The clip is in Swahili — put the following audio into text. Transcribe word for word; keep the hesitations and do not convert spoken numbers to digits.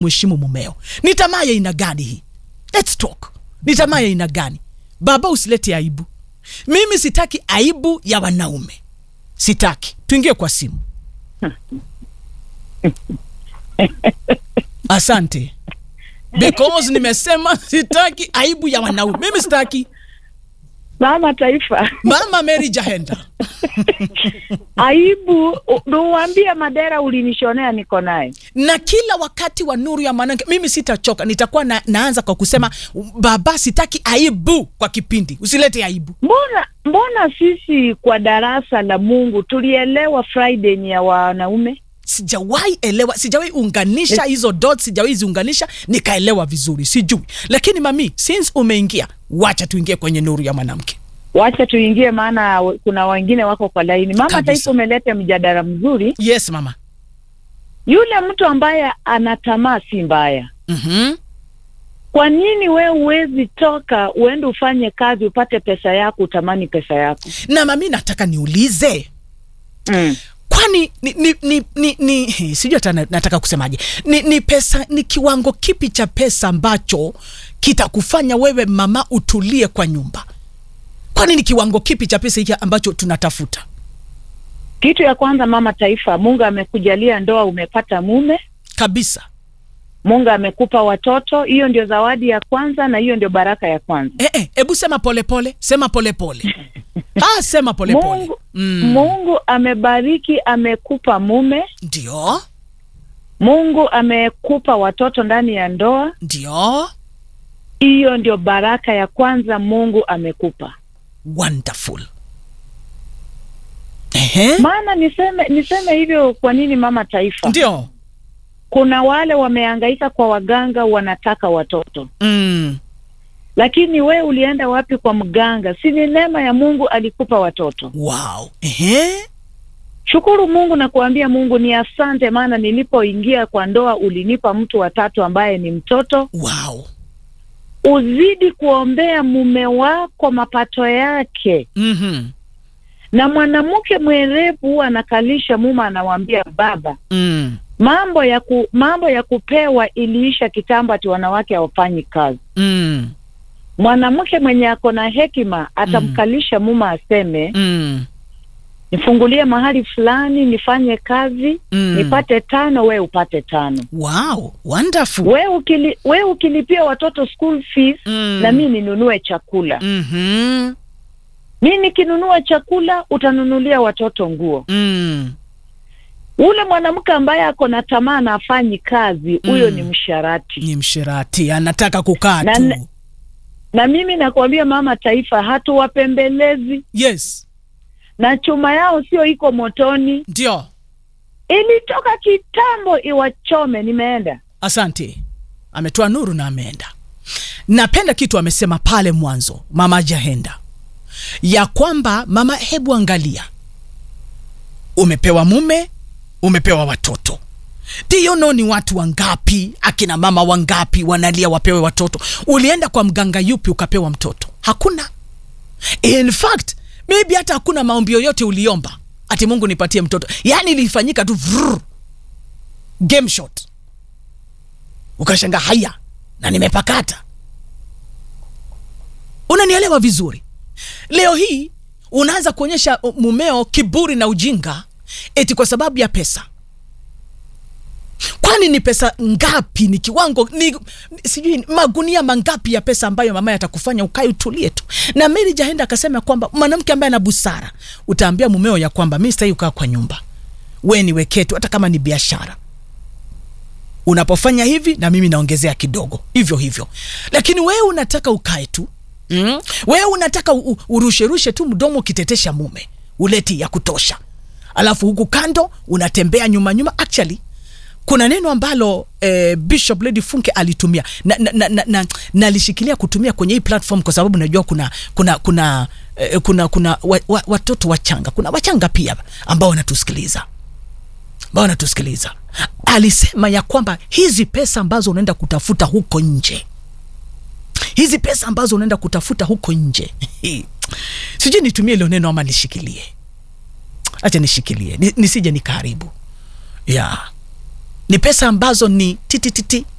mheshimu mumeo. Ni tamaa ya aina gani hii? Let's talk. Ni tamaa ya aina gani? Baba, usilete aibu. Mimi sitaki aibu ya wanaume. Sitaki. Tuingie kwa simu. Asante. Because nimesema sitaki aibu ya wanaume. Mimi sitaki. Mama Taifa. Mama Mary Jahenda. Aibu, nuambia Madera ulinishonea niko naye. Na kila wakati wa Nuru ya Mwanamke, mimi sitachoka. Nitakuwa na, naanza kwa kusema baba, sitaki aibu kwa kipindi. Usilete aibu. Mbona mbona sisi kwa darasa la Mungu tulielewa Friday ni ya wanaume? Sijawahi elewa, sijawahi unganisha hizo dots, sijawahi ziunganisha nikaelewa vizuri, sijui. Lakini mami, since umeingia, wacha tuingie kwenye Nuru ya Mwanamke. Wacha tuingie, maana kuna wengine wako kwa laini. Mama kabisa. Taifa, umeleta mjadala mzuri. Yes mama. Yule mtu ambaye anatamaa si mbaya. Mhm. Kwa nini wewe uwezi toka uende ufanye kazi upate pesa yako, utamani pesa yako? Na mami, nataka niulize. Mm. Kwani ni ni ni, ni, ni sijui hata nataka kusemaje. Ni ni pesa, ni kiwango kipi cha pesa ambacho kitakufanya wewe mama utulie kwa nyumba? Kwani ni kiwango kipi cha pesa hiki ambacho tunatafuta? Kitu ya kwanza Mama Taifa, Mungu amekujalia ndoa, umepata mume. Kabisa. Mungu amekupa watoto, hiyo ndio zawadi ya kwanza na hiyo ndio baraka ya kwanza. Eh eh, hebu sema pole pole, sema pole pole. Ah, sema pole pole. Mungu, mm. Mungu amebariki, amekupa mume. Ndio. Mungu amekupa watoto ndani ya ndoa. Ndio. Hiyo ndio baraka ya kwanza Mungu amekupa. Wonderful. Ehe. Maana niseme niseme hivyo kwa nini Mama Taifa? Ndio. Kuna wale wamehangaika kwa waganga, wanataka watoto. Mm. Lakini we ulienda wapi kwa mganga? Si ni neema ya Mungu alikupa watoto. Wow. Ehe. Shukuru Mungu na kuambia Mungu ni asante, maana nilipoingia kwa ndoa ulinipa mtu wa tatu ambaye ni mtoto. Wow. Uzidi kuombea mume wako mapato yake. Mhm. Na mwanamke mwerevu anakalisha mume, anawaambia baba. Mm. Mambo ya ku, mambo ya kupewa iliisha kitambo, ati wanawake hawafanyi kazi. Mm. Mwanamke mwenye ako na hekima atamkalisha mm. mume aseme, mm. nifungulie mahali fulani nifanye kazi, mm. nipate tano, we upate tano. Wow, wonderful. We ukili, we ukilipia watoto school fees, mm. na mimi ninunue chakula. Mhm. Mimi nikinunua chakula, utanunulia watoto nguo. Mm. Ule mwanamke ambaye ako na tamaa na afanyi kazi, huyo mm. ni msharati. Ni msharati, anataka kukaa tu. Na, na mimi nakwambia Mama Taifa, hatuwapembelezi. Yes. Na chuma yao sio iko motoni. Ndio. Ilitoka kitambo iwachome, nimeenda. Asante. Ametoa nuru na ameenda. Napenda kitu amesema pale mwanzo, Mama Jahenda. Ya kwamba mama, hebu angalia. Umepewa mume, umepewa watoto. Do you know ni watu wangapi, akina mama wangapi wanalia wapewe watoto? Ulienda kwa mganga yupi ukapewa mtoto? Hakuna. In fact, maybe hata hakuna maombi yoyote uliomba ati Mungu nipatie mtoto. Yani ilifanyika tu vrrr, game shot. Ukashanga haya na nimepakata. Unanielewa vizuri? Leo hii unaanza kuonyesha mumeo kiburi na ujinga eti kwa sababu ya pesa. Kwani ni pesa ngapi, ni kiwango, ni sijui magunia mangapi ya pesa ambayo mama atakufanya ukae utulie tu? Na Mary Jahenda akasema kwamba mwanamke ambaye ana busara, utaambia mumeo ya kwamba mimi sitaki ukaa kwa nyumba, wewe ni weketu, hata kama ni biashara. Unapofanya hivi na mimi naongezea kidogo, hivyo hivyo. Lakini wewe unataka ukae tu. Mm? Wewe unataka u, urushe rushe tu mdomo kitetesha mume, uleti ya kutosha. Alafu huku kando unatembea nyuma nyuma. Actually kuna neno ambalo eh, Bishop Lady Funke alitumia na na na, na, na, na alishikilia kutumia kwenye hii platform kwa sababu najua kuna kuna kuna eh, kuna kuna wa, wa, watoto wachanga, kuna wachanga pia ambao wanatusikiliza. Ambao wanatusikiliza. Alisema ya kwamba hizi pesa ambazo unaenda kutafuta huko nje, hizi pesa ambazo unaenda kutafuta huko nje. Sije nitumie ile neno ama nishikilie. Acha nishikilie. Nisije nikaribu. Yeah. ni pesa ambazo ni titititi